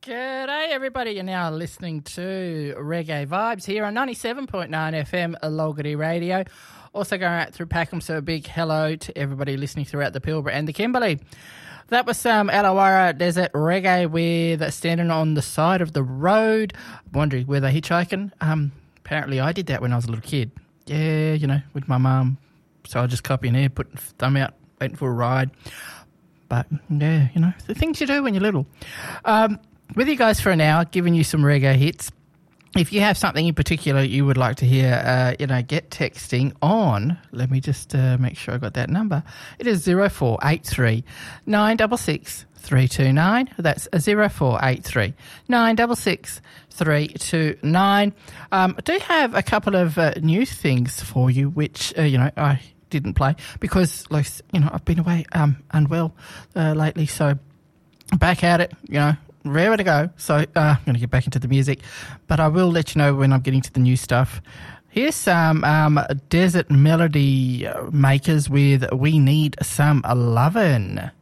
G'day everybody, you're now listening to Reggae Vibes here on 97.9 FM Logarty Radio. Also going out through Packham, so a big hello to everybody listening throughout the Pilbara and the Kimberley. That was some Illawarra Desert Reggae with Standing on the Side of the Road. I'm wondering, were they hitchhiking? Apparently I did that when I was a little kid. Yeah, you know, with my mum. So I just copy in here, put thumb out, waiting for a ride. But, yeah, you know, the things you do when you're little. With you guys for an hour, giving you some reggae hits. If you have something in particular you would like to hear, get texting on. Let me just make sure I got that number. It is 0483 966 329. That's 0483 966 329. I do have a couple of new things for you, which, I didn't play because, I've been away unwell lately, so back at it, raring to go. So I'm going to get back into the music, but I will let you know when I'm getting to the new stuff. Here's some Desert Melody Makers with We Need Some Lovin'.